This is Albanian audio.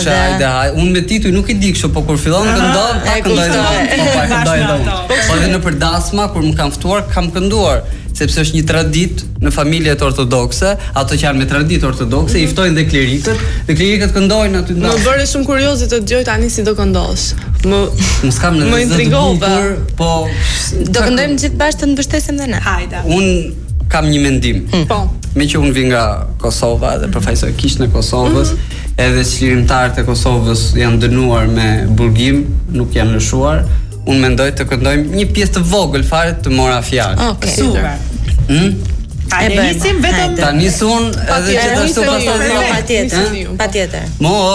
thoshe hajde, unë me Tituj nuk I di kështu, po kur fillon këndon, këndoj. Po edhe nëpër dasma kur më kanë ftuar, kam kënduar, sepse është një traditë në familjet ortodokse, ato që janë me traditë ortodokse I ftojnë dhe klerikët këndojnë aty ndas. Më bëri shumë kurioze të dëgjoj tani si do këndosh. Më skam në më intrigova. Po do këndojmë gjithë bashkë të mbështesim dhe ne. Hajde. Unë kam një mendim. Po. Me që unë vi nga Kosova dhe përfaqësoj kishën e Kosovës, edhe çlirimtarët e Kosovës janë dënuar me burgim, nuk janë lëshuar. Unë mendoj të këndojmë një pjesë të vogël fare të mora fjalë. Okej. Super. Hajde nisim vetëm. Ta nisun edhe që të ashtu pastaj. Patjetër. Mo